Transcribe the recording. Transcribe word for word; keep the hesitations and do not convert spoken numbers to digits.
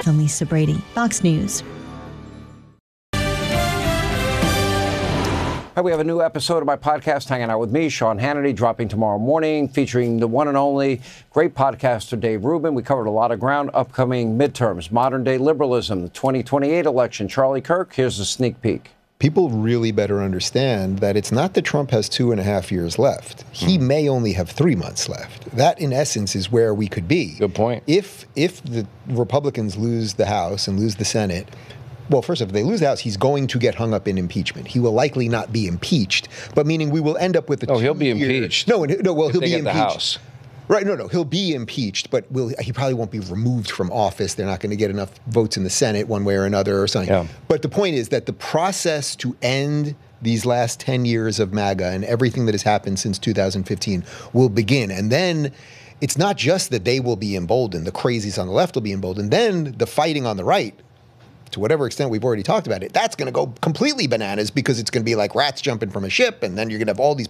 I'm Lisa Brady, Fox News. Hi, we have a new episode of my podcast, Hanging Out with Me, Sean Hannity, dropping tomorrow morning, featuring the one and only great podcaster Dave Rubin. We covered a lot of ground, upcoming midterms, modern-day liberalism, the twenty twenty-eight election. Charlie Kirk, here's a sneak peek. People really better understand that it's not that Trump has two and a half years left. He mm. may only have three months left. That, in essence, is where we could be. Good point. If if the Republicans lose the House and lose the Senate, well, first, if they lose the House, he's going to get hung up in impeachment. He will likely not be impeached, but meaning we will end up with a Oh, he'll be year, impeached. No, no, well, if he'll they be get impeached. The House. Right, no, no, he'll be impeached, but will he probably won't be removed from office. They're not going to get enough votes in the Senate one way or another or something. Yeah. But the point is that the process to end these last ten years of MAGA and everything that has happened since two thousand fifteen will begin. And then it's not just that they will be emboldened, the crazies on the left will be emboldened, then the fighting on the right, to whatever extent we've already talked about it, that's going to go completely bananas because it's going to be like rats jumping from a ship, and then you're going to have all these